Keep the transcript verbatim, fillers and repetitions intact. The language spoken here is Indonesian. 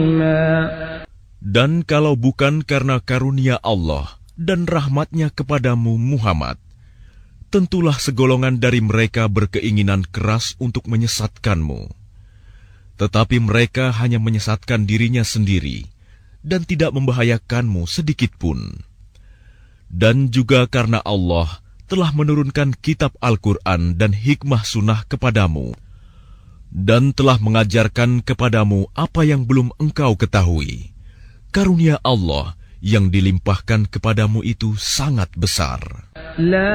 Dan kalau bukan karena karunia Allah dan rahmat-Nya kepadamu Muhammad, tentulah segolongan dari mereka berkeinginan keras untuk menyesatkanmu. Tetapi mereka hanya menyesatkan dirinya sendiri dan tidak membahayakanmu sedikitpun. Dan juga karena Allah telah menurunkan kitab Al-Quran dan hikmah sunnah kepadamu, dan telah mengajarkan kepadamu apa yang belum engkau ketahui. Karunia Allah yang dilimpahkan kepadamu itu sangat besar.